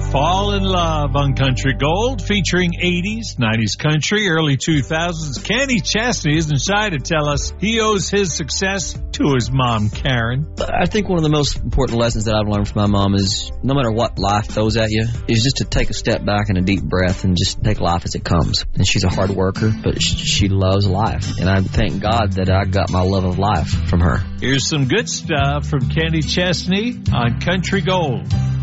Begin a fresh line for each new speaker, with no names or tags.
Fall in Love on Country Gold, featuring 80s, 90s country, early 2000s. Kenny Chesney isn't shy to tell us he owes his success to his mom, Karen.
I think one of the most important lessons that I've learned from my mom is no matter what life throws at you, is just to take a step back and a deep breath and just take life as it comes. And she's a hard worker, but she loves life. And I thank God that I got my love of life from her.
Here's some good stuff from Kenny Chesney on Country Gold.